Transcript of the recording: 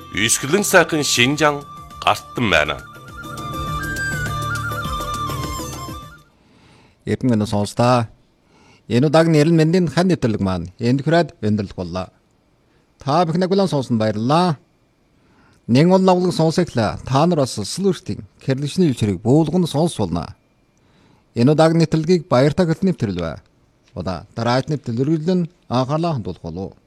Үсгэлэн сайхан Шинжаан гартан байна. Эрдэнэ сонсдаа. Энэ удаагийн нэрэн мэндийн хан нэвтрэлэг маань энд хүрээд өндөрлөх боллоо. Та бүхэн агуулan сонсон баярлалаа. Нэн ол навлаг сонсоглаа. Та нар бас сүлүртийн кэрлэшний үчирийг буулган сонсуулна. Энэ удаагийн нэвтрэлгийг баяртай хөтлөн нэвтрэлвэ. Удаа дараагийн нэвтрэлрүүлэн анхаарлаа хандуулах болов.